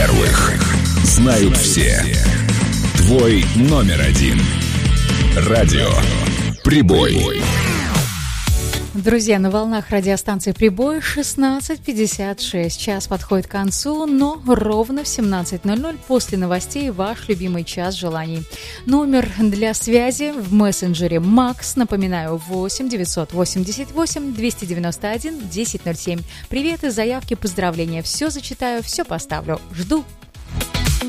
первых. Знают все. Твой номер один. Радио «Прибой». Друзья, на волнах радиостанции «Прибой» 16:56. Час подходит к концу, но ровно в 17:00 после новостей ваш любимый час желаний. Номер для связи в мессенджере «Макс». Напоминаю, 8 988 291 1007. Привет и заявки, поздравления. Все зачитаю, все поставлю. Жду.